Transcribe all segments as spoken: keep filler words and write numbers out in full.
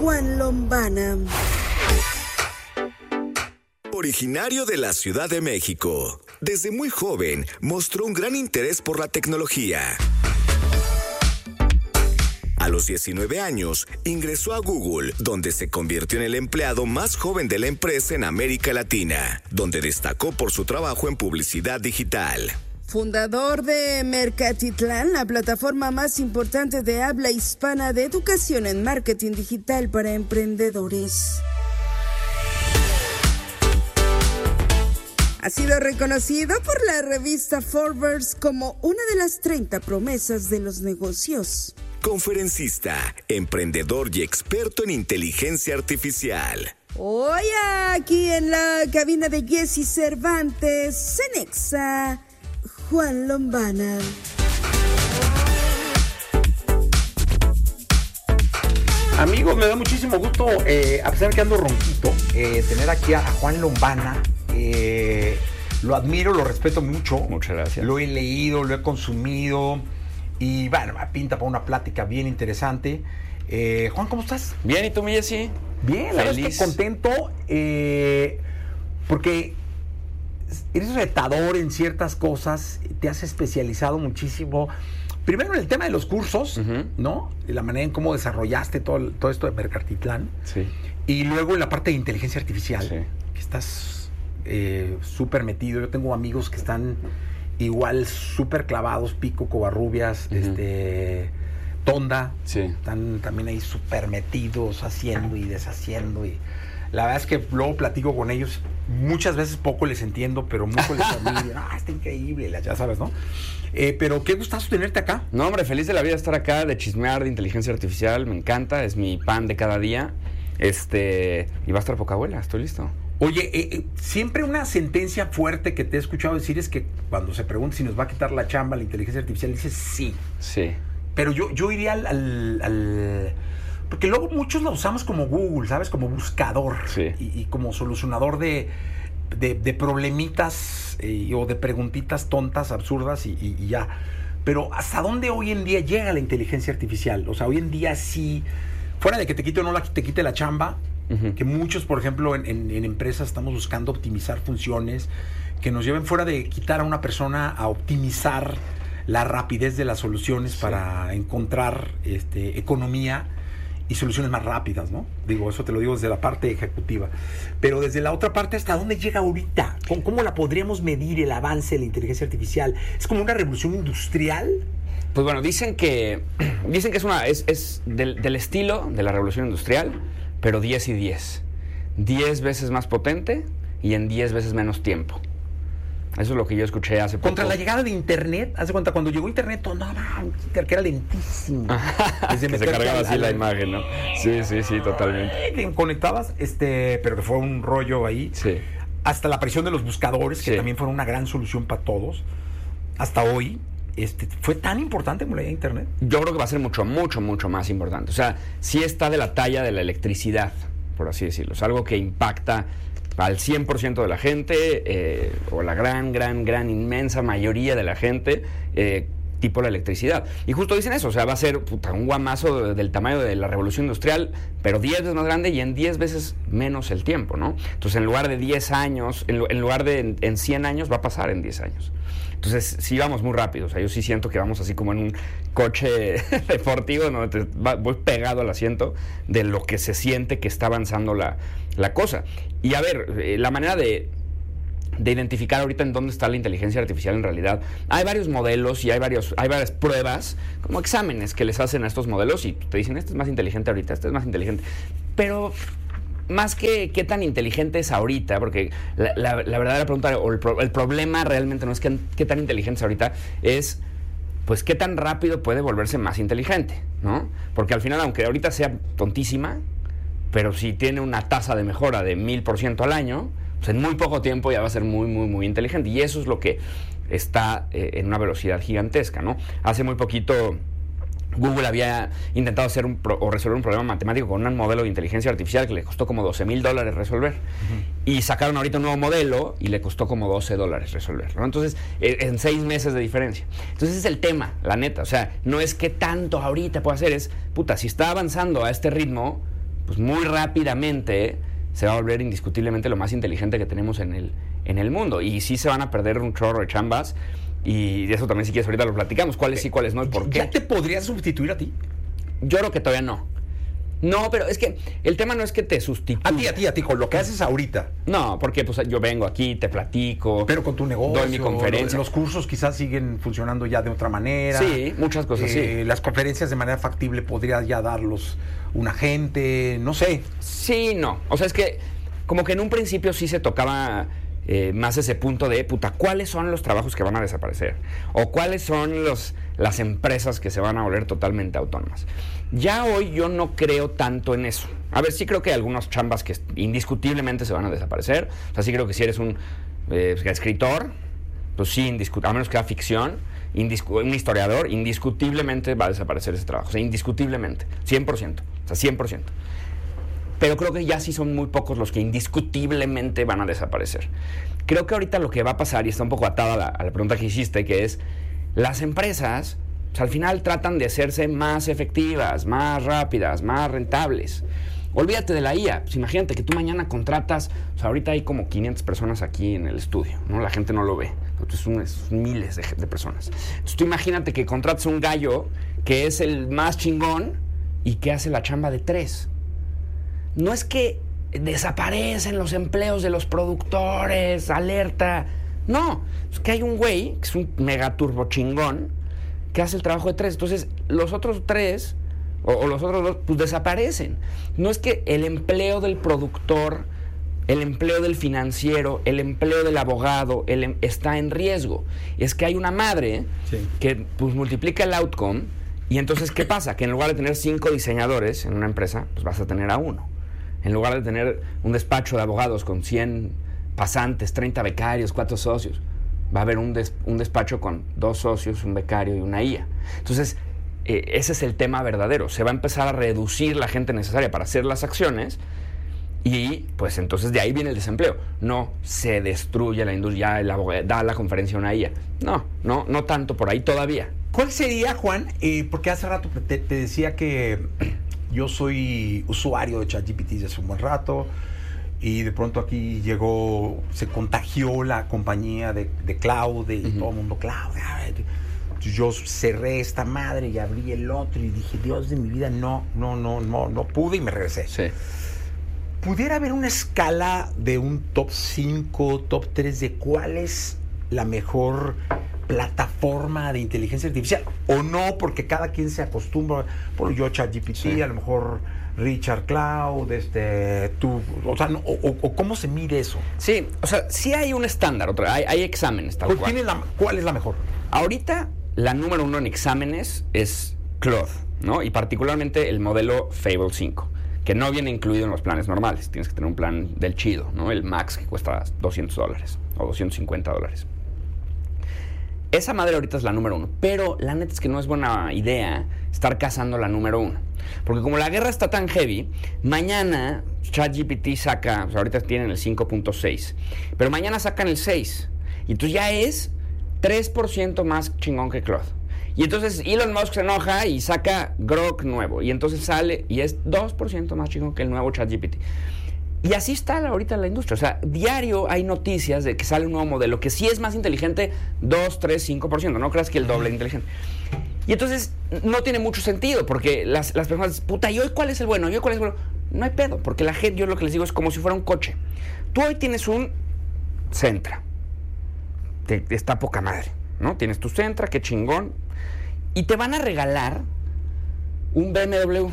Juan Lombana. Originario de la Ciudad de México, desde muy joven mostró un gran interés por la tecnología. A los diecinueve años, ingresó a Google, donde se convirtió en el empleado más joven de la empresa en América Latina, donde destacó por su trabajo en publicidad digital. Fundador de Mercatitlán, la plataforma más importante de habla hispana de educación en marketing digital para emprendedores. Ha sido reconocido por la revista Forbes como una de las treinta promesas de los negocios. Conferencista, emprendedor y experto en inteligencia artificial. Hoy aquí en la cabina de Jessy Cervantes, Cenexa, Juan Lombana. Amigos, me da muchísimo gusto, eh, a pesar de que ando ronquito, eh, tener aquí a, a Juan Lombana. Eh, lo admiro, lo respeto mucho. Muchas gracias. Lo he leído, lo he consumido. Y bueno, me pinta para una plática bien interesante. Eh, Juan, ¿cómo estás? Bien, ¿y tú, mi Jessy? Bien, la verdad es que contento. Eh, porque eres retador en ciertas cosas. Te has especializado muchísimo. Primero en el tema de los cursos, uh-huh. ¿no? Y la manera en cómo desarrollaste todo, todo esto de Mercatitlán. Sí. Y luego en la parte de inteligencia artificial. Sí. Que estás eh, súper metido. Yo tengo amigos que están igual súper clavados, Pico, Covarrubias, uh-huh. este, Tonda. Sí. Están también ahí súper metidos, haciendo y deshaciendo. Y la verdad es que luego platico con ellos. Muchas veces poco les entiendo, pero mucho les admiro. Ah, está increíble, ya sabes, ¿no? Eh, pero qué gustazo tenerte acá. No, hombre, feliz de la vida estar acá, de chismear de inteligencia artificial. Me encanta, es mi pan de cada día. Este, y va a estar poca abuela, estoy listo. Oye, eh, eh, siempre una sentencia fuerte que te he escuchado decir es que cuando se pregunta si nos va a quitar la chamba la inteligencia artificial, dices sí. Sí. Pero yo, yo iría al, al, al... Porque luego muchos la usamos como Google, ¿sabes? Como buscador. Sí. Y, y como solucionador de, de, de problemitas eh, o de preguntitas tontas, absurdas y, y, y ya. Pero ¿hasta dónde hoy en día llega la inteligencia artificial? O sea, hoy en día sí, fuera de que te quite o no la, te quite la chamba, uh-huh. que muchos, por ejemplo, en, en, en empresas estamos buscando optimizar funciones que nos lleven fuera de quitar a una persona a optimizar la rapidez de las soluciones, sí. para encontrar este, economía y soluciones más rápidas, ¿no? Digo, eso te lo digo desde la parte ejecutiva. Pero desde la otra parte, ¿hasta dónde llega ahorita? ¿Cómo, cómo la podríamos medir el avance de la inteligencia artificial? ¿Es como una revolución industrial? Pues bueno, dicen que dicen que es una es, es del, del estilo de la revolución industrial, pero diez y diez. diez veces más potente y en diez veces menos tiempo. Eso es lo que yo escuché hace poco. Contra la llegada de Internet, haz de cuenta, cuando llegó Internet, todo, no, no, que era lentísimo. que se cargaba así la imagen, ¿no? Sí, sí, sí, totalmente. Que conectabas, este, pero que fue un rollo ahí. Sí. Hasta la aparición de los buscadores, que sí. también fueron una gran solución para todos. Hasta hoy, este, ¿fue tan importante como la de Internet? Yo creo que va a ser mucho, mucho, mucho más importante. O sea, sí está de la talla de la electricidad, por así decirlo. Es algo que impacta al cien por ciento de la gente, eh, o la gran, gran, gran, inmensa mayoría de la gente, eh, tipo la electricidad. Y justo dicen eso, o sea, va a ser puta, un guamazo de, del tamaño de la revolución industrial, pero diez veces más grande y en diez veces menos el tiempo, ¿no? Entonces, en lugar de diez años, en, en lugar de en, en cien años, va a pasar en diez años. Entonces, sí vamos muy rápido. O sea, yo sí siento que vamos así como en un coche deportivo, donde te va, voy pegado al asiento de lo que se siente que está avanzando la, la cosa. Y a ver, eh, la manera de, de identificar ahorita en dónde está la inteligencia artificial en realidad, hay varios modelos y hay, varios, hay varias pruebas, como exámenes que les hacen a estos modelos y te dicen, este es más inteligente ahorita, este es más inteligente. Pero más que qué tan inteligente es ahorita, porque la, la, la verdadera pregunta o el, pro, el problema realmente no es qué, qué tan inteligente es ahorita, es pues qué tan rápido puede volverse más inteligente, ¿no? Porque al final, aunque ahorita sea tontísima, pero si tiene una tasa de mejora de mil por ciento al año, pues en muy poco tiempo ya va a ser muy, muy, muy inteligente. Y eso es lo que está eh, en una velocidad gigantesca, ¿no? Hace muy poquito Google había intentado hacer un pro, o resolver un problema matemático con un modelo de inteligencia artificial que le costó como doce mil dólares resolver. Uh-huh. Y sacaron ahorita un nuevo modelo y le costó como doce dólares resolverlo, ¿no? Entonces, en seis meses de diferencia. Entonces, ese es el tema, la neta. O sea, no es que tanto ahorita puede hacer, es, puta, si está avanzando a este ritmo, pues muy rápidamente se va a volver indiscutiblemente lo más inteligente que tenemos en el, en el mundo. Y sí se van a perder un chorro de chambas. Y de eso también, si quieres, ahorita lo platicamos. ¿Cuáles sí, cuáles no y por qué? ¿Ya te podrías sustituir a ti? Yo creo que todavía no. No, pero es que el tema no es que te sustituya. A ti, a ti, a ti, con lo que haces ahorita. No, porque pues yo vengo aquí, te platico. Pero con tu negocio. Doy mi conferencia. Los cursos quizás siguen funcionando ya de otra manera. Sí, muchas cosas, eh, sí. Las conferencias de manera factible podría ya darlos un agente, no sé. Sí, no. O sea, es que como que en un principio sí se tocaba eh, más ese punto de, puta, ¿cuáles son los trabajos que van a desaparecer? O ¿cuáles son los, las empresas que se van a volver totalmente autónomas? Ya hoy yo no creo tanto en eso. A ver, sí creo que hay algunas chambas que indiscutiblemente se van a desaparecer. O sea, sí creo que si eres un eh, escritor, pues sí, indiscut- a menos que haga ficción, indiscu- un historiador, indiscutiblemente va a desaparecer ese trabajo. O sea, indiscutiblemente, cien por ciento. O sea, cien por ciento. Pero creo que ya sí son muy pocos los que indiscutiblemente van a desaparecer. Creo que ahorita lo que va a pasar, y está un poco atada a la, a la pregunta que hiciste, que es, las empresas, pues al final tratan de hacerse más efectivas, más rápidas, más rentables. Olvídate de la I A. Pues imagínate que tú mañana contratas, o sea, ahorita hay como quinientas personas aquí en el estudio, ¿no? La gente no lo ve. Entonces son, son miles de, de personas. Entonces tú imagínate que contratas un gallo que es el más chingón y que hace la chamba de tres. No es que desaparecen los empleos de los productores, alerta. No, es que hay un güey que es un mega turbo chingón que hace el trabajo de tres. Entonces, los otros tres, o, o los otros dos, pues desaparecen. No es que el empleo del productor, el empleo del financiero, el empleo del abogado, el em- está en riesgo. Es que hay una madre sí. que pues multiplica el outcome, y entonces, ¿qué pasa? Que en lugar de tener cinco diseñadores en una empresa, pues vas a tener a uno. En lugar de tener un despacho de abogados con cien pasantes, treinta becarios, cuatro socios, va a haber un, des, un despacho con dos socios, un becario y una I A. Entonces, eh, ese es el tema verdadero. Se va a empezar a reducir la gente necesaria para hacer las acciones y, pues, entonces de ahí viene el desempleo. No se destruye la industria, el abogado da la conferencia a una I A. No, no, no tanto por ahí todavía. ¿Cuál sería, Juan? Eh, porque hace rato te, te decía que yo soy usuario de ChatGPT desde hace un buen rato. Y de pronto aquí llegó, se contagió la compañía de, de cloud, y uh-huh. todo el mundo cloud. Yo cerré esta madre y abrí el otro y dije, Dios de mi vida, no, no, no, no, no pude y me regresé. Sí. ¿Pudiera haber una escala de un top cinco, top tres de cuál es la mejor plataforma de inteligencia artificial? ¿O no? Porque cada quien se acostumbra. Por yo ChatGPT, sí. a lo mejor Richard Cloud, este, tú, o sea, no, o, o cómo se mide eso. Sí, o sea, sí hay un estándar, otra, hay, hay exámenes tal cual. Es la, ¿Cuál es la mejor? Ahorita la número uno en exámenes es Claude, ¿no? Y particularmente el modelo Fable cinco, que no viene incluido en los planes normales. Tienes que tener un plan del chido, ¿no? El Max, que cuesta doscientos dólares o doscientos cincuenta dólares. Esa madre ahorita es la número uno, pero la neta es que no es buena idea estar cazando la número uno. Porque como la guerra está tan heavy, mañana ChatGPT saca, o sea, ahorita tienen el cinco punto seis, pero mañana sacan el seis. Y entonces ya es tres por ciento más chingón que Claude. Y entonces Elon Musk se enoja y saca Grok nuevo. Y entonces sale y es dos por ciento más chingón que el nuevo ChatGPT. Y así está ahorita la industria. O sea, diario hay noticias de que sale un nuevo modelo que sí es más inteligente, dos, tres, cinco por ciento. No creas que el doble de inteligente. Y entonces no tiene mucho sentido porque las, las personas dicen, puta, ¿y hoy cuál es el bueno? ¿Y hoy cuál es el bueno? No hay pedo, porque la gente, yo lo que les digo es como si fuera un coche. Tú hoy tienes un Sentra. Te, está poca madre, ¿no? Tienes tu Sentra, qué chingón. Y te van a regalar un B M W.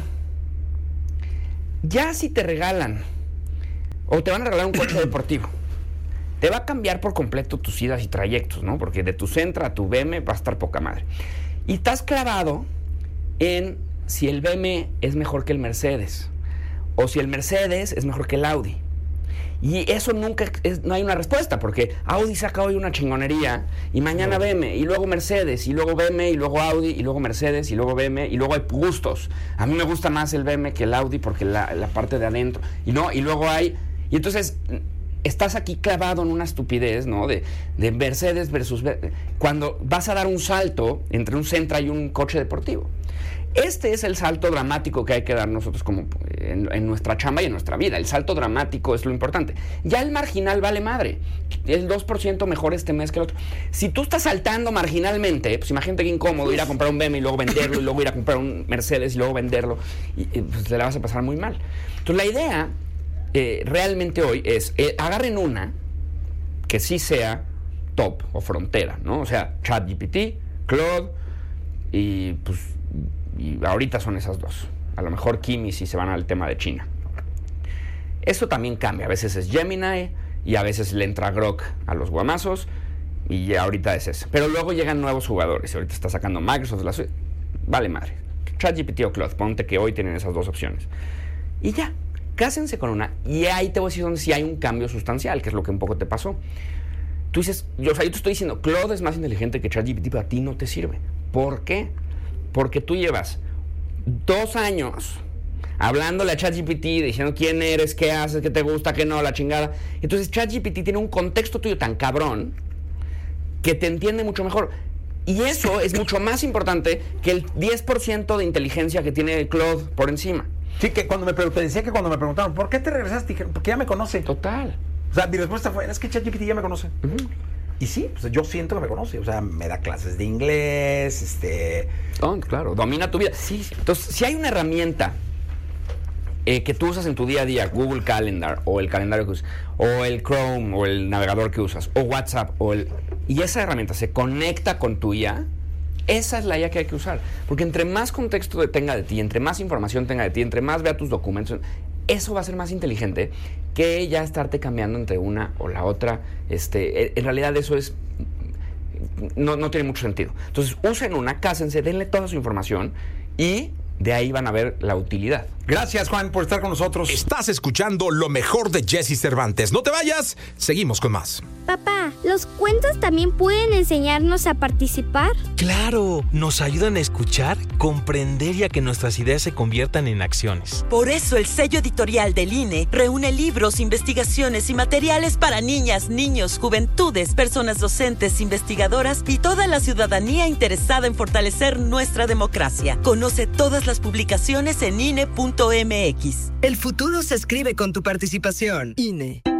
Ya si te regalan o te van a regalar un coche deportivo, te va a cambiar por completo tus idas y trayectos, ¿no? Porque de tu Sentra a tu B M va a estar poca madre. Y estás clavado en si el B M es mejor que el Mercedes o si el Mercedes es mejor que el Audi. Y eso nunca es, no hay una respuesta, porque Audi saca hoy una chingonería y mañana B M, y luego Mercedes, y luego B M, y luego Audi, y luego Mercedes, y luego B M, y luego hay gustos. A mí me gusta más el B M que el Audi porque la, la parte de adentro, y no, y luego hay, y entonces estás aquí clavado en una estupidez, ¿no? De, de Mercedes versus, cuando vas a dar un salto entre un Sentra y un coche deportivo. Este es el salto dramático que hay que dar nosotros como en, en nuestra chamba y en nuestra vida. El salto dramático es lo importante. Ya el marginal vale madre. El dos por ciento mejor este mes que el otro. Si tú estás saltando marginalmente, pues imagínate qué incómodo ir a comprar un B M W y luego venderlo, y luego ir a comprar un Mercedes y luego venderlo. Y, y pues te la vas a pasar muy mal. Entonces la idea eh, realmente hoy es, eh, agarren una que sí sea top o frontera, ¿no? O sea, ChatGPT, Claude y pues... Y ahorita son esas dos. A lo mejor Kimi si se van al tema de China. Eso también cambia. A veces es Gemini y a veces le entra Grok a los guamazos. Y ya ahorita es eso. Pero luego llegan nuevos jugadores. Ahorita está sacando Microsoft. La suite. Vale madre. ChatGPT o Claude. Ponte que hoy tienen esas dos opciones. Y ya. Cásense con una. Y ahí te voy a decir donde sí hay un cambio sustancial, que es lo que un poco te pasó. Tú dices, yo, o sea, yo te estoy diciendo, Claude es más inteligente que ChatGPT, pero a ti no te sirve. ¿Por qué? Porque tú llevas dos años hablándole a ChatGPT, diciendo quién eres, qué haces, qué te gusta, qué no, la chingada. Entonces ChatGPT tiene un contexto tuyo tan cabrón que te entiende mucho mejor. Y eso es mucho más importante que el diez por ciento de inteligencia que tiene Claude por encima. Sí, que cuando me te decía que cuando me preguntaron, ¿por qué te regresaste? Dije, porque ya me conoce. Total. O sea, mi respuesta fue, es que ChatGPT ya me conoce. Uh-huh. Y sí, pues yo siento que me conoce. O sea, me da clases de inglés, este... Oh, claro, domina tu vida. Sí. Entonces, si hay una herramienta eh, que tú usas en tu día a día, Google Calendar, o el calendario que usas, o el Chrome, o el navegador que usas, o WhatsApp, o el... y esa herramienta se conecta con tu I A, esa es la I A que hay que usar. Porque entre más contexto tenga de ti, entre más información tenga de ti, entre más vea tus documentos, eso va a ser más inteligente que ya estarte cambiando entre una o la otra. Este, en realidad eso es... No, no tiene mucho sentido. Entonces, usen una, cásense, denle toda su información y de ahí van a ver la utilidad. Gracias, Juan, por estar con nosotros. Estás escuchando lo mejor de Jesse Cervantes. No te vayas, seguimos con más. Papá, ¿los cuentos también pueden enseñarnos a participar? Claro, nos ayudan a escuchar, comprender y a que nuestras ideas se conviertan en acciones. Por eso el sello editorial del I N E reúne libros, investigaciones y materiales para niñas, niños, juventudes, personas docentes, investigadoras y toda la ciudadanía interesada en fortalecer nuestra democracia. Conoce todas las publicaciones en I N E punto M X. El futuro se escribe con tu participación. I N E.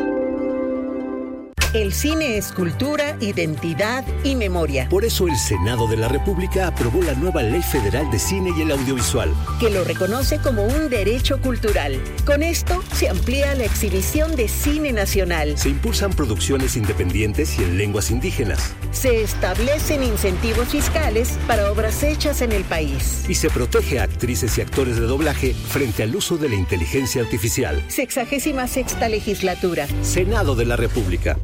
El cine es cultura, identidad y memoria. Por eso el Senado de la República aprobó la nueva Ley Federal de Cine y el Audiovisual, que lo reconoce como un derecho cultural. Con esto se amplía la exhibición de cine nacional. Se impulsan producciones independientes y en lenguas indígenas. Se establecen incentivos fiscales para obras hechas en el país. Y se protege a actrices y actores de doblaje frente al uso de la inteligencia artificial. Sexagésima sexta legislatura. Senado de la República.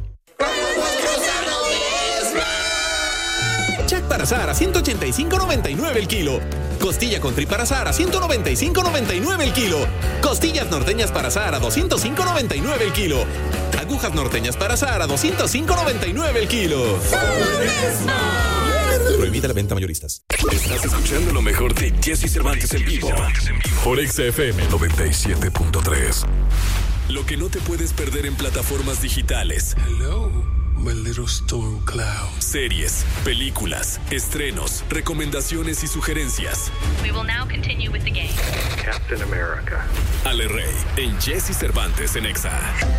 Jack para azar a ciento ochenta y cinco noventa y nueve el kilo. Costilla con tri para azar a ciento noventa y cinco noventa y nueve el kilo. Costillas norteñas para azar a doscientos cinco noventa y nueve el kilo. Agujas norteñas para azar a doscientos cinco noventa y nueve el kilo. Prohibida la venta mayoristas. Estás escuchando lo mejor de Jesse Cervantes en vivo por X F M noventa y siete punto tres. Lo que no te puedes perder en plataformas digitales. Hello, my little storm cloud. Series, películas, estrenos, recomendaciones y sugerencias. We will now continue with the game. Captain America. Ale Rey en Jesse Cervantes en Exa.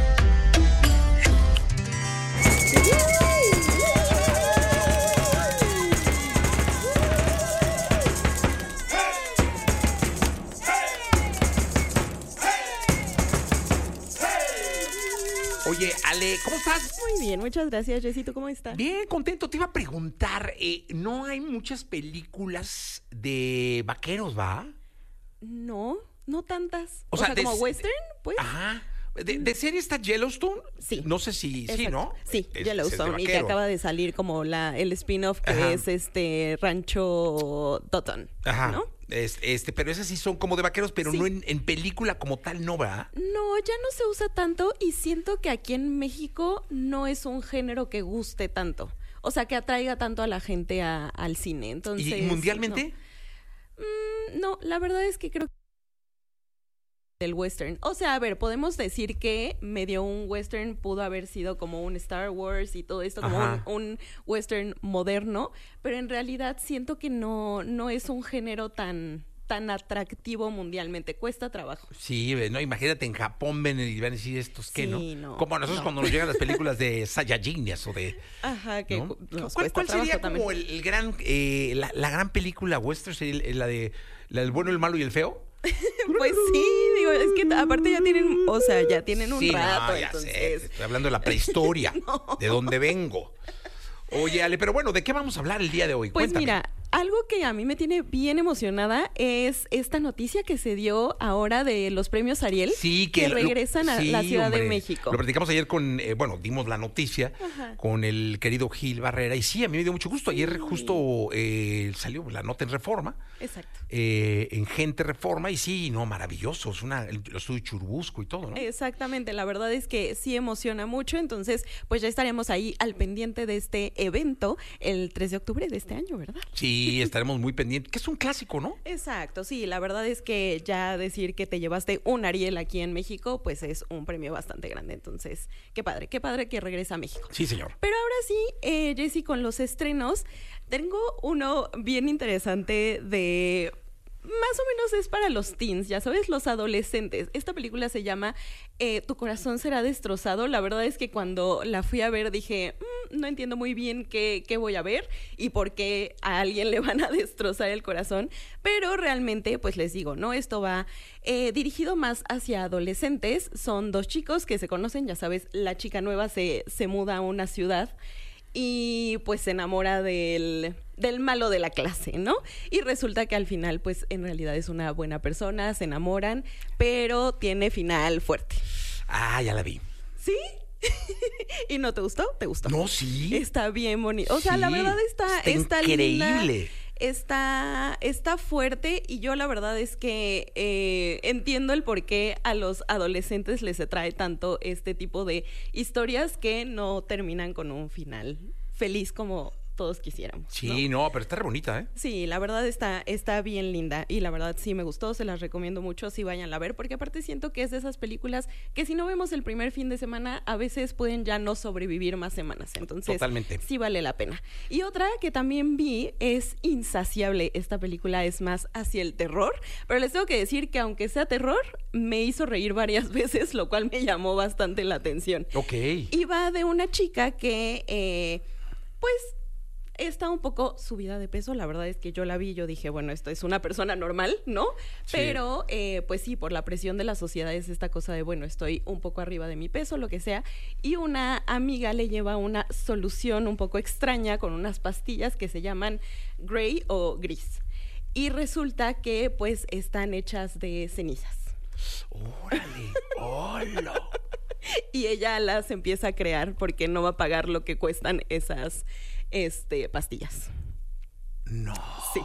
Oye, Ale, ¿cómo estás? Muy bien, muchas gracias, Jessy. ¿Tú cómo estás? Bien, contento. Te iba a preguntar, eh, ¿no hay muchas películas de vaqueros, va? No, no tantas. O, o sea, sea, de, como western, pues. Ajá. ¿De, de serie está Yellowstone? Sí. No sé si... Exacto. Sí, ¿no? Sí, es, Yellowstone. es y que acaba de salir como la el spin-off que Ajá. es este Rancho Dotton. Ajá. ¿no? Este, este, pero esas sí son como de vaqueros, pero sí. no en, en película como tal, ¿no, va? No, ya no se usa tanto y siento que aquí en México no es un género que guste tanto. O sea, que atraiga tanto a la gente a, al cine. Entonces, ¿Y mundialmente? No. Mm, no, la verdad es que creo que del western. O sea, a ver, podemos decir que medio un western pudo haber sido como un Star Wars y todo esto, como un, un western moderno, pero en realidad siento que no, no es un género tan... tan atractivo mundialmente, cuesta trabajo. Sí, no, imagínate en Japón ven y van a decir estos qué, sí, ¿no? no Como a nosotros no. Cuando nos llegan las películas de Saiyajines o de... Ajá, que ¿no? nos ¿Cuál, cuál sería también. como el, el gran, eh, la, la gran película western, sería la de la del bueno, el malo y el feo? Pues sí, digo, es que aparte ya tienen, o sea, ya tienen un sí, rato, no, ya entonces... sé, estoy hablando de la prehistoria, no. de dónde vengo. Oye, Ale, pero bueno, ¿de qué vamos a hablar el día de hoy? Pues Cuéntame. mira, algo que a mí me tiene bien emocionada es esta noticia que se dio ahora de los premios Ariel, sí, que, que lo, regresan a sí, la Ciudad hombre, de México. Lo platicamos ayer con, eh, bueno, dimos la noticia Ajá. con el querido Gil Barrera y sí, a mí me dio mucho gusto. Ayer justo eh, salió la nota en Reforma. Exacto. Eh, en Gente Reforma y sí, no, maravilloso, es una, lo estudio Churubusco y todo, ¿no? Exactamente, la verdad es que sí emociona mucho, entonces pues ya estaremos ahí al pendiente de este evento el tres de octubre de este año, ¿verdad? Sí, estaremos muy pendientes, que es un clásico, ¿no? Exacto, sí, la verdad es que ya decir que te llevaste un Ariel aquí en México, pues es un premio bastante grande, entonces qué padre, qué padre que regresa a México. Sí, señor. Pero ahora sí, eh, Jessy, con los estrenos, tengo uno bien interesante de... Más o menos es para los teens, ya sabes, los adolescentes. Esta película se llama eh, Tu corazón será destrozado. La verdad es que cuando la fui a ver dije, mmm, no entiendo muy bien qué, qué voy a ver y por qué a alguien le van a destrozar el corazón. Pero realmente, pues les digo, ¿no? Esto va eh, dirigido más hacia adolescentes. Son dos chicos que se conocen, ya sabes, la chica nueva se, se muda a una ciudad y pues se enamora del, del malo de la clase, ¿no? Y resulta que al final, pues en realidad es una buena persona, se enamoran, pero tiene final fuerte. Ah, ya la vi. ¿Sí? ¿Y no te gustó? ¿Te gustó? No, sí. Está bien bonito. O sea, sí, la verdad está, está, está increíble. Linda. Está, está fuerte y yo la verdad es que eh, entiendo el por qué a los adolescentes les atrae tanto este tipo de historias que no terminan con un final feliz como todos quisiéramos. Sí, ¿no? no, pero está re bonita, ¿eh? Sí, la verdad está, está bien linda y la verdad sí me gustó, se las recomiendo mucho, sí vayan a ver, porque aparte siento que es de esas películas que si no vemos el primer fin de semana, a veces pueden ya no sobrevivir más semanas, entonces totalmente. Sí vale la pena. Y otra que también vi es Insaciable, esta película es más hacia el terror, pero les tengo que decir que aunque sea terror, me hizo reír varias veces, lo cual me llamó bastante la atención. Ok. Y va de una chica que, eh, pues... está un poco subida de peso, la verdad es que yo la vi y yo dije, bueno, esto es una persona normal, ¿no? Sí. Pero, eh, pues sí, por la presión de la sociedad es esta cosa de, bueno, estoy un poco arriba de mi peso, lo que sea, y una amiga le lleva una solución un poco extraña con unas pastillas que se llaman Grey o Gris. Y resulta que, pues, están hechas de cenizas. ¡Órale! ¡Hola! Y ella las empieza a crear porque no va a pagar lo que cuestan esas... este, pastillas. No. Sí.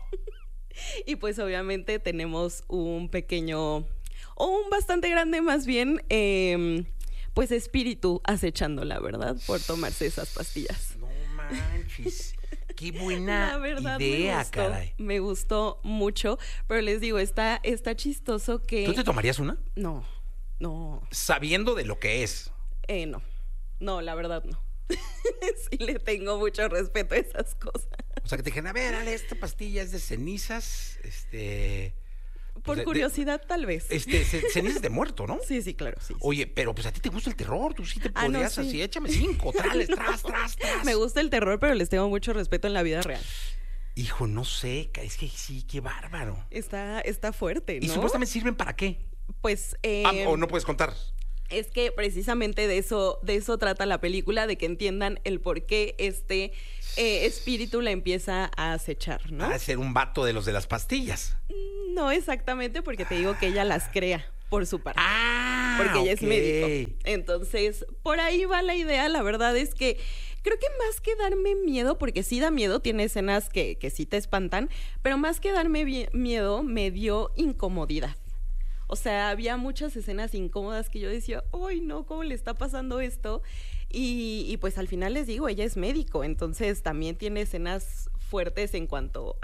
Y pues obviamente tenemos un pequeño, o un bastante grande más bien, eh, pues espíritu acechándola, ¿verdad? Por tomarse esas pastillas. No manches. Qué buena La verdad, idea, me gustó, caray. Me gustó mucho, pero les digo, está, está chistoso que... ¿Tú te tomarías una? No, no. Sabiendo de lo que es. Eh, no. No, la verdad no. Sí le tengo mucho respeto a esas cosas. O sea, que te dijeron, a ver, Ale, esta pastilla es de cenizas, este... Por pues de, curiosidad, de, tal vez. Este, cenizas de muerto, ¿no? Sí, sí, claro, sí. Oye, pero pues a ti te gusta el terror, tú sí te ah, podrías no, sí. así, échame cinco, trales, tras, tras, tras. Me gusta el terror, pero les tengo mucho respeto en la vida real. Hijo, no sé, es que sí, qué bárbaro. Está, está fuerte, ¿no? ¿Y supuestamente sirven para qué? Pues... Eh, ah, o no puedes contar. Es que precisamente de eso, de eso trata la película, de que entiendan el por qué este eh, espíritu la empieza a acechar, ¿no? A ser un vato de los de las pastillas. No exactamente, porque te digo que ella las crea por su parte. Ah, porque ella okay. es médico. Entonces, por ahí va la idea. La verdad es que creo que más que darme miedo, porque sí da miedo, tiene escenas que, que sí te espantan, pero más que darme miedo, me dio incomodidad. O sea, había muchas escenas incómodas que yo decía, ¡ay, no! ¿Cómo le está pasando esto? Y, y pues al final les digo, ella es médico, entonces también tiene escenas fuertes en cuanto a, a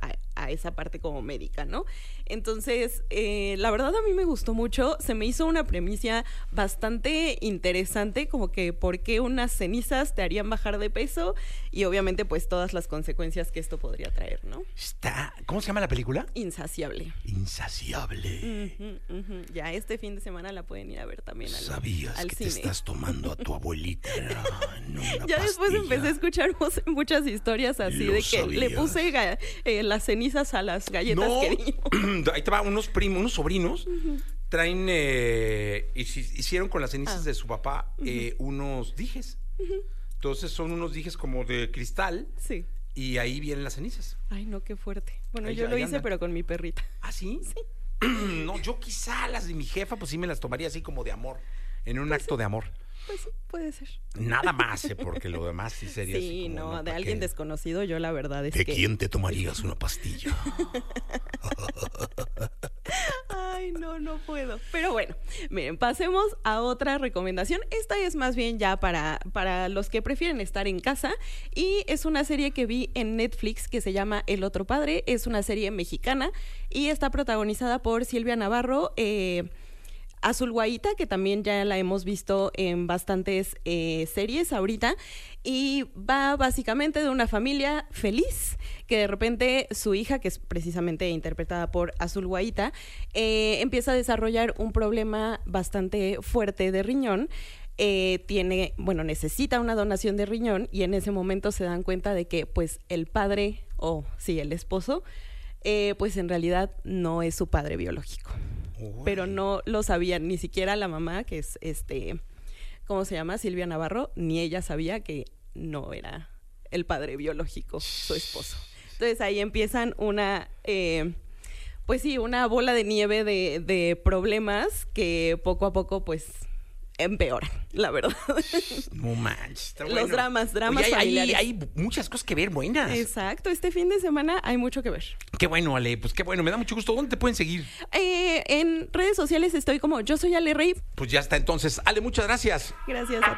a esa parte como médica, ¿no? Entonces, eh, la verdad a mí me gustó mucho, se me hizo una premisa bastante interesante, como que por qué unas cenizas te harían bajar de peso y obviamente pues todas las consecuencias que esto podría traer, ¿no? Está, ¿cómo se llama la película? Insaciable. Insaciable. Uh-huh, uh-huh. Ya este fin de semana la pueden ir a ver también al, ¿Sabías al que cine? te estás tomando a tu abuelita en una Ya después pastilla? empecé a escuchar muchas historias así Lo de que sabías. le puse ga- eh, las cenizas a las galletas No. que di. Ahí te va, unos primos, unos sobrinos Uh-huh. traen, eh, hici- hicieron con las cenizas Ah. de su papá eh, unos dijes. Uh-huh. Entonces son unos dijes como de cristal. Sí. Y ahí vienen las cenizas. Ay, no, qué fuerte. Bueno, Ahí- yo lo ahí hice, andan. pero con mi perrita. ¿Ah, sí? Sí. No, yo quizá las de mi jefa, pues sí me las tomaría así como de amor. En un Pues acto sí. de amor. Pues sí, puede ser. Nada más, ¿eh? Porque lo demás sí sería así Sí, como, no, ¿no? de ¿Pa' alguien qué? desconocido, yo la verdad es ¿De que... quién te tomarías una pastilla? Ay, no, no puedo. Pero bueno, miren, pasemos a otra recomendación. Esta es más bien ya para, para los que prefieren estar en casa. Y es una serie que vi en Netflix que se llama El Otro Padre. Es una serie mexicana y está protagonizada por Silvia Navarro, eh, Azul Guaita, que también ya la hemos visto en bastantes eh, series ahorita, y va básicamente de una familia feliz, que de repente su hija, que es precisamente interpretada por Azul Guaita, eh, empieza a desarrollar un problema bastante fuerte de riñón. Eh, tiene, bueno, necesita una donación de riñón y en ese momento se dan cuenta de que pues el padre, o sí, el esposo, eh, pues en realidad no es su padre biológico. Uy. Pero no lo sabían, ni siquiera la mamá, que es este, ¿cómo se llama? Silvia Navarro, ni ella sabía que no era el padre biológico, su esposo. Entonces ahí empiezan una, eh, pues sí, una bola de nieve de, de problemas que poco a poco, pues, empeoran, la verdad. No manches, está Los bueno. dramas, dramas Oye, hay, familiares. hay, hay muchas cosas que ver buenas. Exacto, este fin de semana hay mucho que ver. Qué bueno, Ale, pues qué bueno, me da mucho gusto. ¿Dónde te pueden seguir? Eh, en redes sociales estoy como Yo Soy Ale Rey. Pues ya está entonces. Ale, muchas gracias. Gracias a